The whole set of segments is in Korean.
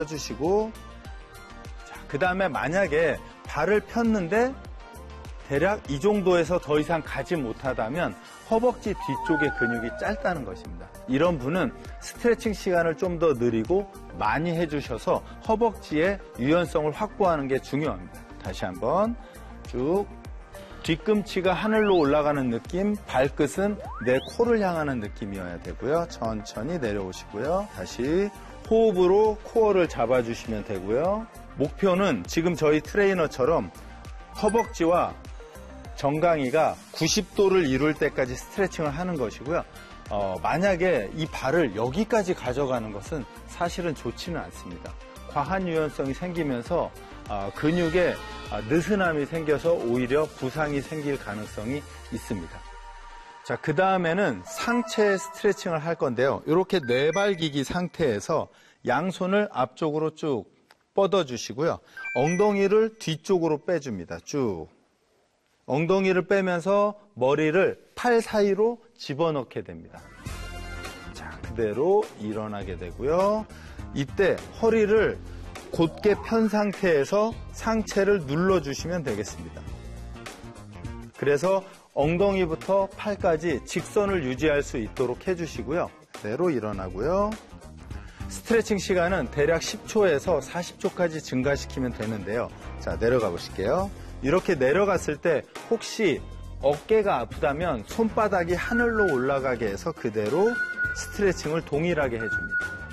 해주시고, 그 다음에 만약에 발을 폈는데 대략 이 정도에서 더 이상 가지 못하다면 허벅지 뒤쪽의 근육이 짧다는 것입니다. 이런 분은 스트레칭 시간을 좀 더 느리고 많이 해주셔서 허벅지의 유연성을 확보하는 게 중요합니다. 다시 한번 쭉. 뒤꿈치가 하늘로 올라가는 느낌, 발끝은 내 코를 향하는 느낌이어야 되고요. 천천히 내려오시고요. 다시 호흡으로 코어를 잡아주시면 되고요. 목표는 지금 저희 트레이너처럼 허벅지와 정강이가 90도를 이룰 때까지 스트레칭을 하는 것이고요. 만약에 이 발을 여기까지 가져가는 것은 사실은 좋지는 않습니다. 과한 유연성이 생기면서 근육에 느슨함이 생겨서 오히려 부상이 생길 가능성이 있습니다. 자, 그 다음에는 상체 스트레칭을 할 건데요. 이렇게 내발기기 상태에서 양손을 앞쪽으로 쭉 뻗어주시고요. 엉덩이를 뒤쪽으로 빼줍니다. 쭉. 엉덩이를 빼면서 머리를 팔 사이로 집어넣게 됩니다. 자, 그대로 일어나게 되고요. 이때 허리를 곧게 편 상태에서 상체를 눌러주시면 되겠습니다. 그래서 엉덩이부터 팔까지 직선을 유지할 수 있도록 해주시고요. 그대로 일어나고요. 스트레칭 시간은 대략 10초에서 40초까지 증가시키면 되는데요. 자, 내려가 보실게요. 이렇게 내려갔을 때 혹시 어깨가 아프다면 손바닥이 하늘로 올라가게 해서 그대로 스트레칭을 동일하게 해줍니다.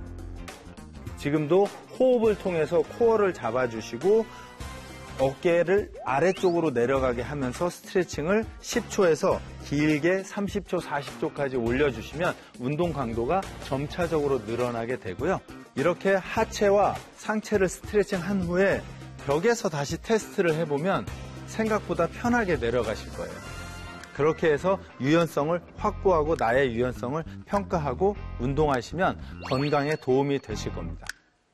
지금도 호흡을 통해서 코어를 잡아주시고 어깨를 아래쪽으로 내려가게 하면서 스트레칭을 10초에서 길게 30초, 40초까지 올려주시면 운동 강도가 점차적으로 늘어나게 되고요. 이렇게 하체와 상체를 스트레칭한 후에 벽에서 다시 테스트를 해보면 생각보다 편하게 내려가실 거예요. 그렇게 해서 유연성을 확보하고 나의 유연성을 평가하고 운동하시면 건강에 도움이 되실 겁니다.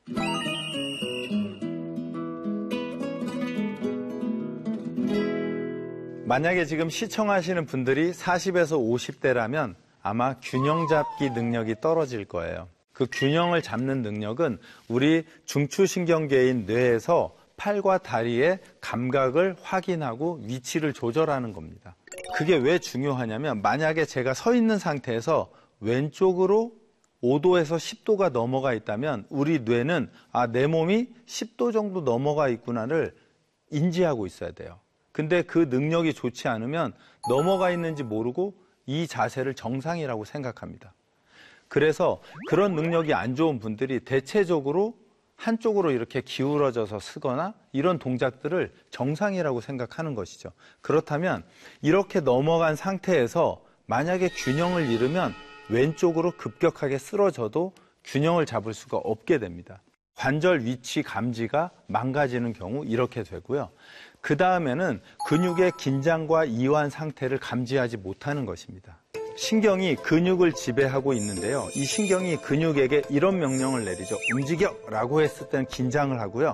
만약에 지금 시청하시는 분들이 40에서 50대라면 아마 균형 잡기 능력이 떨어질 거예요. 그 균형을 잡는 능력은 우리 중추신경계인 뇌에서 팔과 다리의 감각을 확인하고 위치를 조절하는 겁니다. 그게 왜 중요하냐면 만약에 제가 서 있는 상태에서 왼쪽으로 5도에서 10도가 넘어가 있다면 우리 뇌는 내 몸이 10도 정도 넘어가 있구나를 인지하고 있어야 돼요. 근데 그 능력이 좋지 않으면 넘어가 있는지 모르고 이 자세를 정상이라고 생각합니다. 그래서 그런 능력이 안 좋은 분들이 대체적으로 한쪽으로 이렇게 기울어져서 쓰거나 이런 동작들을 정상이라고 생각하는 것이죠. 그렇다면 이렇게 넘어간 상태에서 만약에 균형을 잃으면 왼쪽으로 급격하게 쓰러져도 균형을 잡을 수가 없게 됩니다. 관절 위치 감지가 망가지는 경우 이렇게 되고요. 그 다음에는 근육의 긴장과 이완 상태를 감지하지 못하는 것입니다. 신경이 근육을 지배하고 있는데요. 이 신경이 근육에게 이런 명령을 내리죠. 움직여! 라고 했을 때는 긴장을 하고요.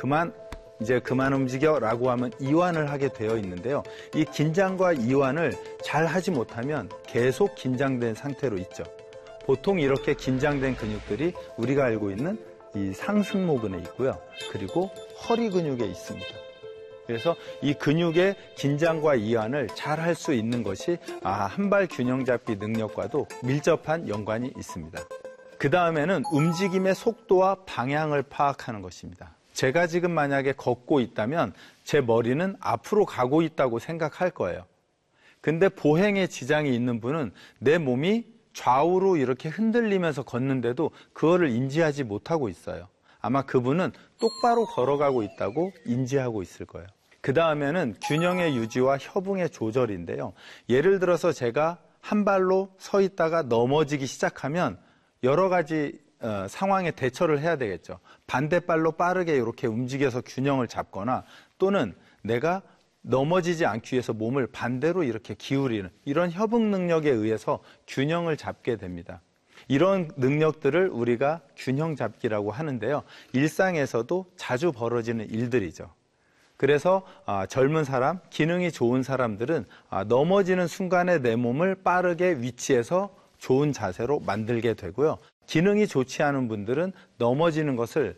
이제 그만 움직여! 라고 하면 이완을 하게 되어 있는데요. 이 긴장과 이완을 잘 하지 못하면 계속 긴장된 상태로 있죠. 보통 이렇게 긴장된 근육들이 우리가 알고 있는 이 상승모근에 있고요. 그리고 허리 근육에 있습니다. 그래서 이 근육의 긴장과 이완을 잘 할 수 있는 것이 한발 균형 잡기 능력과도 밀접한 연관이 있습니다. 그 다음에는 움직임의 속도와 방향을 파악하는 것입니다. 제가 지금 만약에 걷고 있다면 제 머리는 앞으로 가고 있다고 생각할 거예요. 근데 보행에 지장이 있는 분은 내 몸이 좌우로 이렇게 흔들리면서 걷는데도 그거를 인지하지 못하고 있어요. 아마 그분은 똑바로 걸어가고 있다고 인지하고 있을 거예요. 그 다음에는 균형의 유지와 협응의 조절인데요. 예를 들어서 제가 한 발로 서 있다가 넘어지기 시작하면 여러 가지 상황에 대처를 해야 되겠죠. 반대발로 빠르게 이렇게 움직여서 균형을 잡거나 또는 내가 넘어지지 않기 위해서 몸을 반대로 이렇게 기울이는 이런 협응 능력에 의해서 균형을 잡게 됩니다. 이런 능력들을 우리가 균형 잡기라고 하는데요. 일상에서도 자주 벌어지는 일들이죠. 그래서 젊은 사람, 기능이 좋은 사람들은 넘어지는 순간에 내 몸을 빠르게 위치해서 좋은 자세로 만들게 되고요. 기능이 좋지 않은 분들은 넘어지는 것을